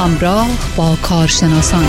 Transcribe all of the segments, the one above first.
همراه با کارشناسان.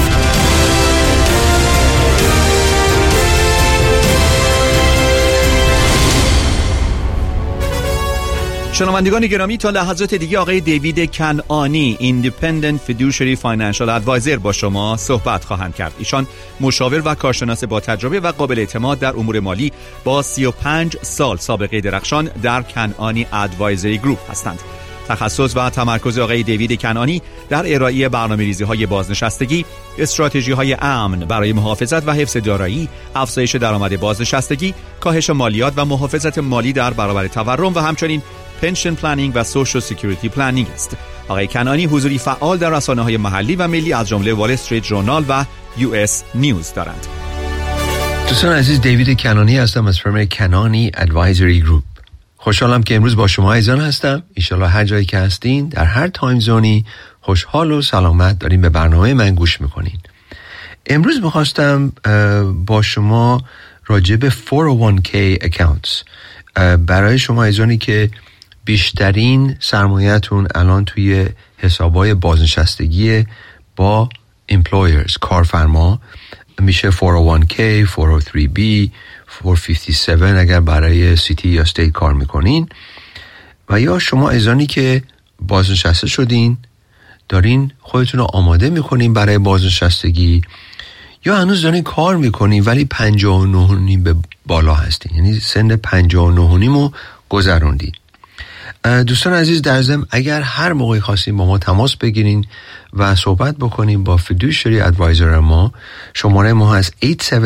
شنوندگان گرامی، تا لحظات دیگه آقای دیوید کنعانی، Independent Fiduciary Financial Advisor، با شما صحبت خواهند کرد. ایشان مشاور و کارشناس با تجربه و قابل اعتماد در امور مالی با 35 سال سابقه درخشان در کنعانی ادوایزری گروپ هستند. تخصص و تمرکز آقای دیوید کنعانی در ارائه برنامه‌ریزی‌های بازنشستگی، استراتژی‌های امن برای محافظت و حفظ دارایی، افزایش درآمد بازنشستگی، کاهش مالیات و محافظت مالی در برابر تورم و همچنین پنشن پلنینگ و سوشال سکیوریتی پلنینگ است. آقای کنعانی حضوری فعال در رسانه‌های محلی و ملی از جمله وال استریت ژورنال و US نیوز دارند. دوستان عزیز، دیوید کنعانی هستم از فرم کنعانی ادوایزری گروپ. خوشحالم که امروز با شما عزیزان هستم. انشالله هر جایی که هستین در هر تایم زونی خوشحال و سلامت دارین به برنامه من گوش میکنین. امروز میخواستم با شما راجع به 401k accounts برای شما عزیزانی که بیشترین سرمایه‌تون الان توی حسابای بازنشستگی با employers، کارفرما، میشه 401k، 403b، 457 اگر برای سیتی یا استیت کار میکنین، و یا شما عزیزانی که بازنشسته شدین دارین خودتون رو آماده میکنین برای بازنشستگی، یا هنوز دارین کار میکنین ولی 59 به بالا هستین، یعنی سن 59 رو گذروندین. دوستان عزیز، در ضمن اگر هر موقعی خواستین با ما تماس بگیرین و صحبت بکنین با فیدوشری ادوایزر ما، شماره ما هست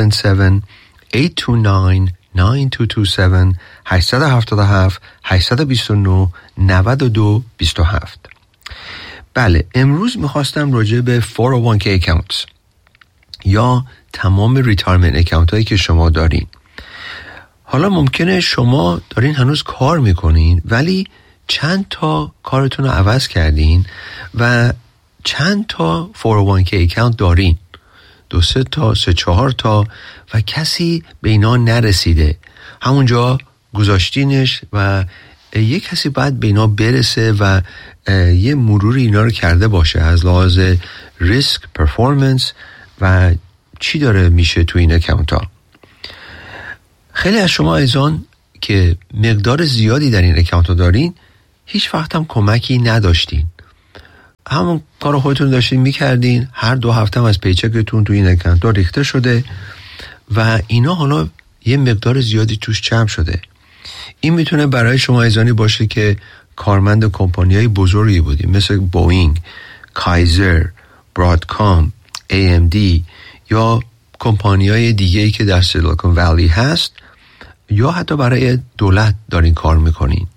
877-829-9227 877-829-9227. بله، امروز میخواستم راجع به 401k accounts یا تمام ریتایرمنت اکانت هایی که شما دارین. حالا ممکنه شما دارین هنوز کار میکنین ولی چند تا کارتون رو عوض کردین و چند تا 401k اکانت دارین، 2-3 تا 3-4 تا، و کسی به اینا نرسیده، همونجا گذاشتینش و یک کسی باید به اینا برسه و یه مروری اینا رو کرده باشه از لحاظ ریسک، پرفورمنس و چی داره میشه تو این اکانت ها. خیلی از شما عزیزان که مقدار زیادی در این اکانت ها دارین هیچ وقت هم کمکی نداشتین، همون کار خودتون داشتین میکردین، هر 2 هفته هم از پیچکتون تو این اکانت ها ریخته شده و اینا حالا یه مقدار زیادی توش جمع شده. این میتونه برای شما عزیزانی باشه که کارمند کمپانی‌های بزرگی بودین مثل بوئینگ، کایزر، برادکام، AMD یا کمپانی‌های دیگه‌ای که در سیلیکون ولی هست، یا حتی برای دولت دارین کار میکنین.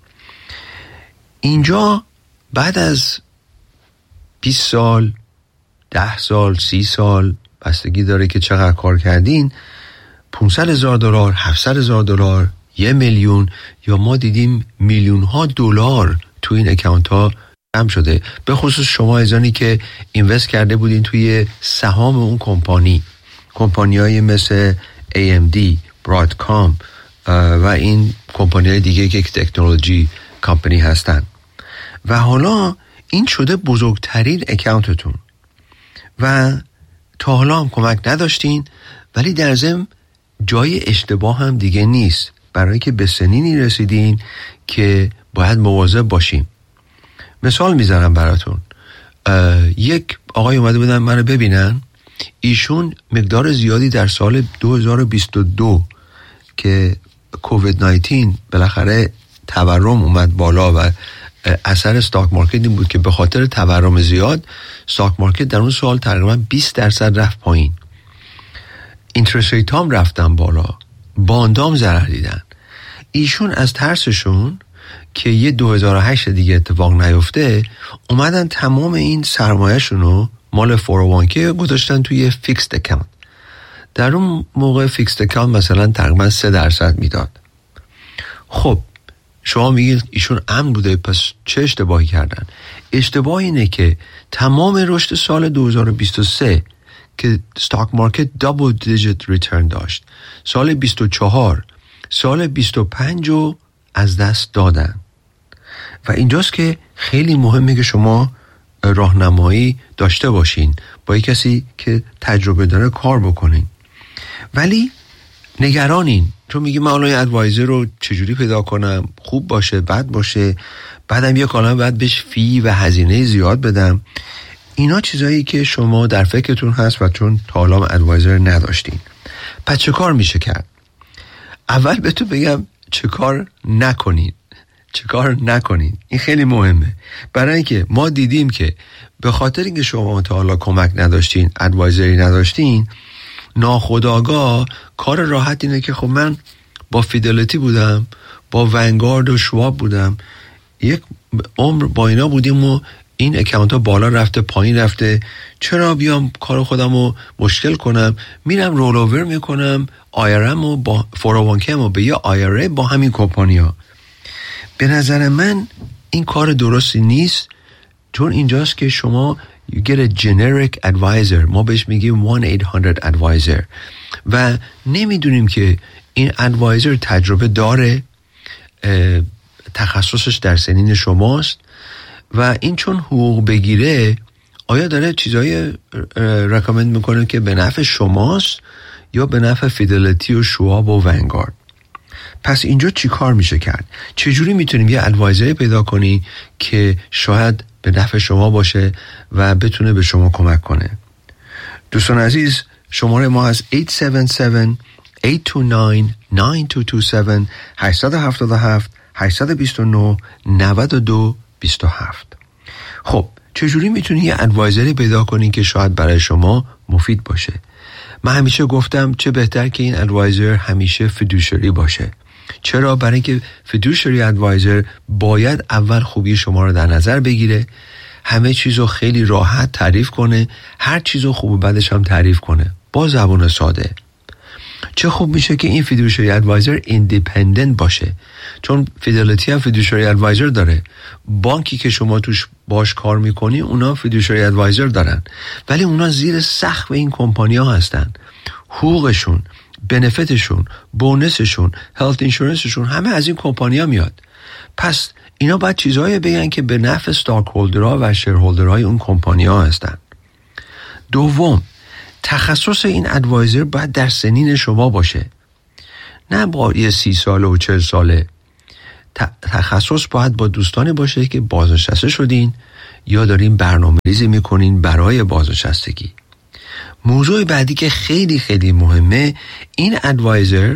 اینجا بعد از 20 سال، 10 سال، 30 سال، بستگی داره که چقدر کار کردین، $500,000، $700,000، 1 میلیون، یا ما دیدیم میلیون ها دلار تو این اکانت ها جمع شده، به خصوص شما عزیزانی که اینوست کرده بودین توی سهام اون کمپانی‌های مثل AMD، برادکام و این کمپانی‌های دیگه که تکنولوژی کمپانی هستن، و حالا این شده بزرگترین اکانتتون و تا حالا هم کمک نداشتین، ولی در ضمن جای اشتباه هم دیگه نیست، برای که به سنینی رسیدین که باید مواظب باشیم. مثال میزنم براتون. یک آقای اومده بودن منو ببینن، ایشون مقدار زیادی در سال 2022 که کووید 19 بالاخره تورم اومد بالا و اثر استاک مارکت این بود که به خاطر تورم زیاد استاک مارکت در اون سال تقریبا 20% رفت پایین، اینترست ریت هم رفتن بالا، باندام ضرر دیدن. ایشون از ترسشون که یه 2008 دیگه اتفاق نیفته اومدن تمام این سرمایه‌شونو مال 401k گذاشتن توی فیکسد اکانت. در اون موقع فیکسد اکانت مثلا تقریبا 3% میداد. خب شما میگید ایشون امن بوده، پس چه اشتباهی کردن؟ اشتباه اینه که تمام رشد سال 2023 که استاک مارکت دابل دیجیت ریترن داشت، سال 24، سال 25 رو از دست دادن. و اینجاست که خیلی مهمه که شما راهنمایی داشته باشین، با یک کسی که تجربه داره کار بکنین. ولی نگرانین، چون میگی من الان ادوایزر رو چجوری پیدا کنم، خوب باشه بد باشه، بعدم یک عالمه بعد بهش فی و هزینه زیاد بدم. اینا چیزایی که شما در فکرتون هست و چون تا حالا ادوایزر نداشتین. پس چه کار میشه کرد؟ اول بهتون بگم چه کار نکنین. چه کار نکنین، این خیلی مهمه. برای اینکه ما دیدیم که به خاطر اینکه شما تا حالا کمک نداشتین، ادوایزری نداشتین، ناخودآگاه کار راحت اینه که خب من با فیدلیتی بودم، با ونگارد و شواب بودم، یک عمر با اینا بودیم و این اکانت ها بالا رفته پایین رفته، چرا بیام کار خودم رو مشکل کنم؟ میرم رول اوور میکنم آیرم و با 401k و به یه آیره با همین کمپانی ها. به نظر من این کار درستی نیست، چون اینجاست که شما you get a generic advisor، ما بهش میگیم 1-800 advisor و نمیدونیم که این ادوایزر تجربه داره، تخصصش در سنین شماست و این چون حقوق بگیره آیا داره چیزایی رکامند میکنه که به نفع شماست یا به نفع فیدلیتی و شواب و ونگارد. پس اینجا چی کار میشه کرد؟ چجوری میتونیم یه ادوایزری پیدا کنی که شاید به نفع شما باشه و بتونه به شما کمک کنه؟ دوستان عزیز، شماره ما از 877-829-9227 877-829-9227. خب چجوری میتونی یه ادوایزری پیدا کنی که شاید برای شما مفید باشه؟ من همیشه گفتم چه بهتر که این ادوایزر همیشه فیدوشری باشه. چرا؟ برای اینکه فیدوشری ادوایزر باید اول خوبی شما رو در نظر بگیره، همه چیزو خیلی راحت تعریف کنه، هر چیزو خوب و بدش هم تعریف کنه با زبان ساده. چه خوب میشه که این فیدوشری ادوایزر ایندیپندنت باشه، چون فیدلیتی هم فیدوشری ادوایزر داره، بانکی که شما توش باش کار میکنی اونا فیدوشری ادوایزر دارن، ولی اونا زیر سقف این کمپانی ها هستن. حقوقشون، بنفیتشون، بونسشون، هلت اینشورنسشون همه از این کمپانی ها میاد. پس اینا باید چیزایی بگن که به نفع استاک هولدرها و شیر هولدرهای اون کمپانی ها هستن. دوم، تخصص این ادوایزر باید در سنین شما باشه، نه با یه 30 ساله و 40 ساله. تخصص باید با دوستانی باشه که بازنشسته شدین یا دارین برنامه ریزی میکنین برای بازنشستگی. موضوع بعدی که خیلی خیلی مهمه، این ادوایزر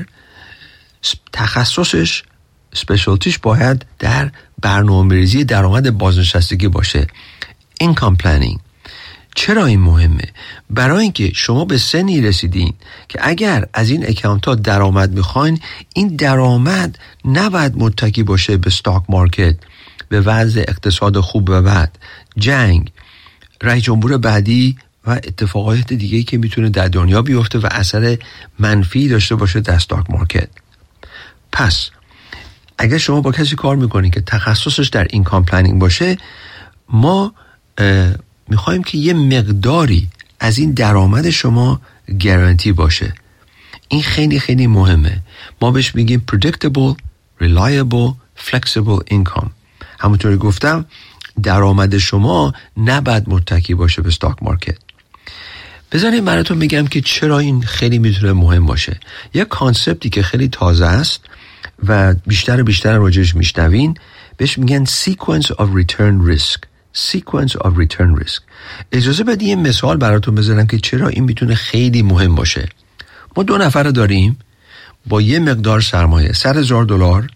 تخصصش اسپشیالتیش باید در برنامه ریزی درآمد بازنشستگی باشه، income planning. چرا این مهمه؟ برای اینکه شما به سنی رسیدین که اگر از این اکانت ها درآمد میخواین، این درآمد نباید متکی باشه به استاک مارکت، به وضع اقتصاد خوب و بد، جنگ، رئیس جمهور بعدی و اتفاقات دیگه‌ای که میتونه در دنیا بیفته و اثر منفی داشته باشه در استاک مارکت. پس اگر شما با کسی کار میکنین که تخصصش در اینکام پلنینگ باشه، ما میخوایم که یه مقداری از این درآمد شما گارانتی باشه. این خیلی خیلی مهمه. ما بهش میگیم predictable, reliable, flexible income. همونطوری گفتم درآمد شما نباید متکی باشه به استاک مارکت. بذارید براتون میگم که چرا این خیلی میتونه مهم باشه. یک کانسپتی که خیلی تازه است و بیشتر و بیشتر راجعش میشنوین، بهش میگن sequence of return risk. sequence of return risk. اجازه بدید یه مثال براتون بزنم که چرا این میتونه خیلی مهم باشه. ما 2 نفر داریم با یه مقدار سرمایه، $100,000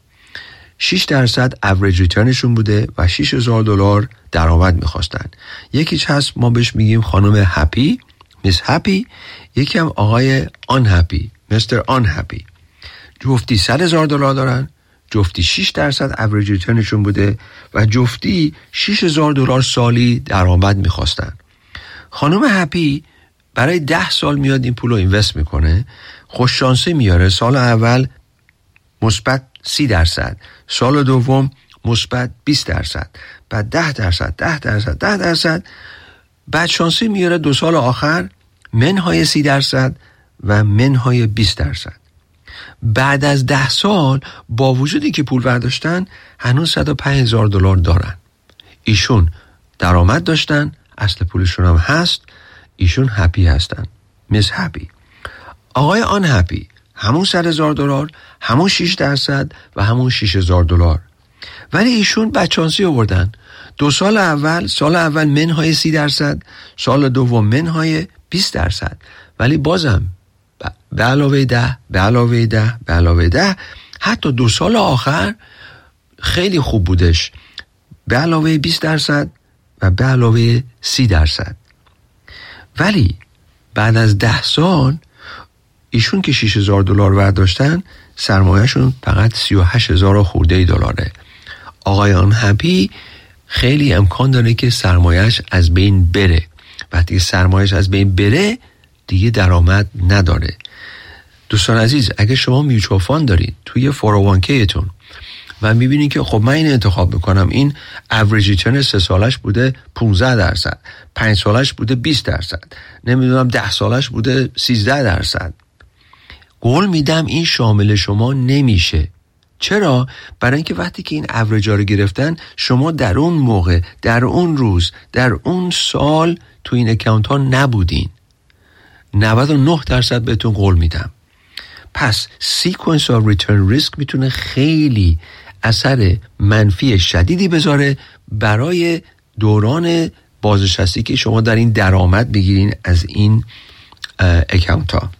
6% average returnشون بوده و $6,000 درآمد میخواستن. یکیش هست ما بهش میگیم خانم هپی، میس هپی، یکی هم آقای آنهپی، مستر آنهپی. جفتی $100,000 دارن، جفتی 6% average returnشون بوده و جفتی $6,000 سالی درآمد میخواستن. خانم هپی برای 10 سال میاد این پولو اینوست میکنه، خوششانسی میاره، سال اول مثبت 30%، سال دوم مثبت 20%، بعد 10%، بعد شانسی میاره 2 سال آخر منهای 30% و منهای 20%. بعد از 10 سال با وجودی که پول برداشتن هنوز $105,000 دارن. ایشون درآمد داشتن، اصل پولشون هم هست، ایشون هپی هستن، میس هپی. آقای آن هپی همون $100,000، همون 6% و همون $6,000. ولی ایشون بچانسی آوردن. 2 سال اول منهای 30%، سال دوم منهای 20%، ولی بازم به علاوه 10 حتی 2 سال آخر خیلی خوب بودش، به علاوه 20% و به علاوه 30%. ولی بعد از 10 سال ایشون که $6,000 برداشتن، سرمایهشون فقط 38,000 خورده دلاره. آقایان هپی خیلی امکان داره که سرمایهش از بین بره. وقتی سرمایهش از بین بره دیگه درآمد نداره. دوستان عزیز، اگه شما میوچوال فاند دارید توی 401k تون و میبینید که خب من این انتخاب میکنم، این اوریج ریترن 3 سالش بوده 15%، 5 سالش بوده 20%، نمیدونم 10 سالش بوده 13%، قول میدم این شامل شما نمیشه. چرا؟ برای اینکه وقتی که این اوریج ها رو گرفتن، شما در اون موقع، در اون روز، در اون سال تو این اکانت ها نبودین. 99% بهتون قول میدم. پس سیکونس آف ریترن ریسک میتونه خیلی اثر منفی شدیدی بذاره برای دوران بازنشستی که شما در این درآمد بگیرین از این اکانت ها.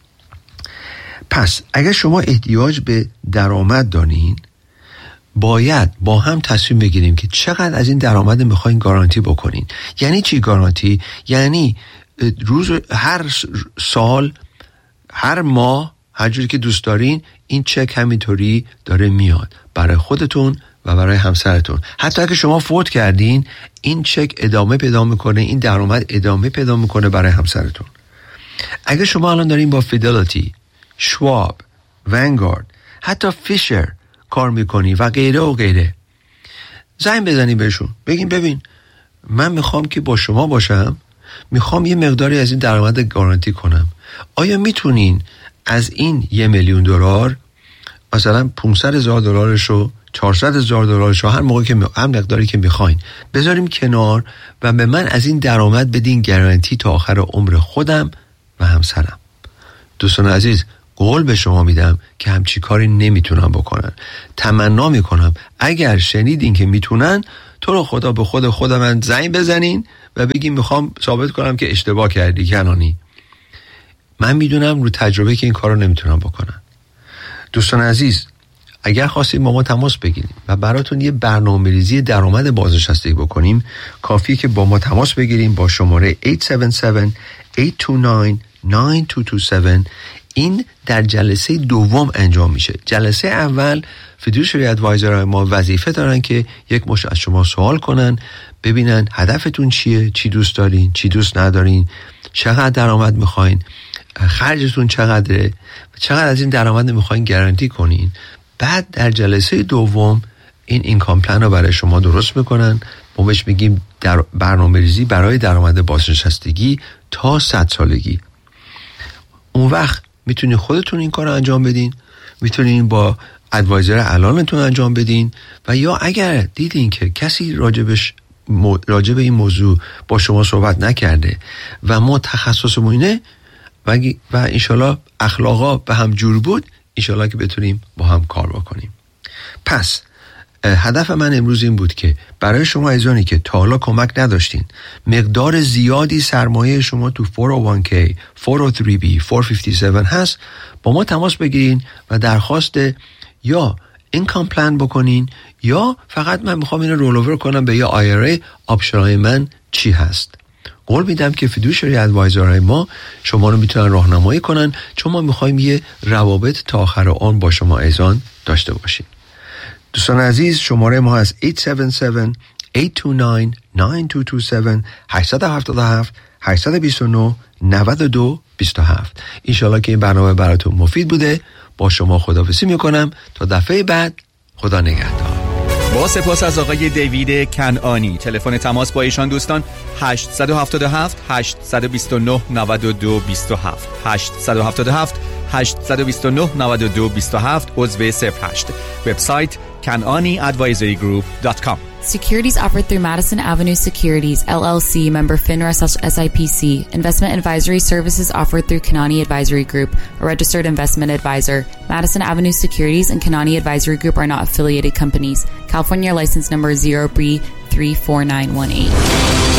پس اگر شما احتیاج به درآمد دارین، باید با هم تصمیم بگیریم که چقدر از این درآمد میخواین گارانتی بکنین. یعنی چی گارانتی؟ یعنی هر سال، هر ماه، هر جوری که دوست دارین، این چک همینطوری داره میاد برای خودتون و برای همسرتون. حتی اگه شما فوت کردین، این چک ادامه پیدا میکنه، این درآمد ادامه پیدا میکنه برای همسرتون. اگه شما الان دارین با فیدلیتی، شواب، ونگارد، حتی فیشر کار میکنی و غیره و غیره، زنگ بزنین بهشون، بگین ببین من میخوام که با شما باشم، میخوام یه مقداری از این درآمد گارانتی کنم. آیا میتونین از این $1,000,000 مثلا $500,000 رو، $400,000 رو، هر موقع که هر مقداری که میخواین بذاریم کنار و به من از این درآمد بدین گارانتی تا آخر عمر خودم و همسرم؟ دوستان عزیز، قول به شما میدم که همچی کاری نمیتونن بکنن. تمنا میکنم اگر شنیدین که میتونن، تو رو خدا به خود من زنگ بزنین و بگین میخوام ثابت کنم که اشتباه کردی کنانی. من میدونم رو تجربه که این کار رو نمیتونن بکنن. دوستان عزیز، اگر خواستید با ما تماس بگیریم و براتون یه برنامه‌ریزی درآمد بازنشستگی بکنیم، کافیه که با ما تماس بگیریم با شماره 877-829-9227. این در جلسه دوم انجام میشه. جلسه اول فیدوشری ادوایزر ما وظیفه دارن که یک مشت از شما سوال کنن، ببینن هدفتون چیه، چی دوست دارین، چی دوست ندارین، چقدر درآمد میخواین، خرجتون چقدره، چقدر از این درآمد میخواین گارانتی کنین. بعد در جلسه دوم این اینکام پلن رو برای شما درست میکنن. ما بهش میگیم در برنامه‌ریزی برای درآمد بازنشستگی تا 100 سالگی. اون وقت میتونین خودتون این کار رو انجام بدین، میتونین با ادوایزر الانتون انجام بدین، و یا اگر دیدین که کسی راجب این موضوع با شما صحبت نکرده و ما تخصصمون اینه و انشالله اخلاقا به هم جور بود، انشالله که بتونیم با هم کار بکنیم. پس هدف من امروز این بود که برای شما عزیزانی که تا حالا کمک نداشتین، مقدار زیادی سرمایه شما تو 401k، 403b، 457 هست، با ما تماس بگیرین و درخواست یا اینکام پلن بکنین، یا فقط من میخوام اینو رول اوور کنم به یه IRA، آپشن‌های من چی هست. قول میدم که فیدوشری ادوایزرهای ما شما رو میتونن راهنمایی کنن، چون ما میخوایم یه روابط تا آخر عمر با شما ایزان داشته باشیم. دوستان عزیز، شماره ما از 877-829-9227، 877-829-9227. انشالله که این برنامه براتون مفید بوده. با شما خداحافظی میکنم تا دفعه بعد. خدا نگهدار. با سپاس از آقای دیوید کنعانی. تلفن تماس با ایشان دوستان 877-829-9227، 877-829-9227، عضو 08. وبسایت kananiadvisorygroup.com. Securities offered through Madison Avenue Securities, LLC, member FINRA/SIPC. Investment advisory services offered through Kanani Advisory Group, a registered investment advisor. Madison Avenue Securities and Kanani Advisory Group are not affiliated companies. California license number 0B34918.